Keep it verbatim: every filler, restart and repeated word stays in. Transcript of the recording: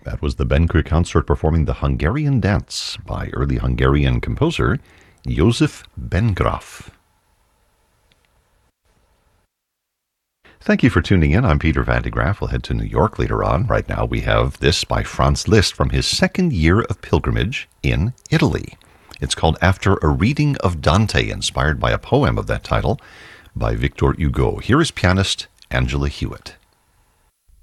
That was the Benker Consort performing the Hungarian Dance by early Hungarian composer Josef Bengraf. Thank you for tuning in. I'm Peter Van de Graaff. We'll head to New York later on. Right now we have this by Franz Liszt from his second year of pilgrimage in Italy. It's called After a Reading of Dante, inspired by a poem of that title by Victor Hugo. Here is pianist Angela Hewitt.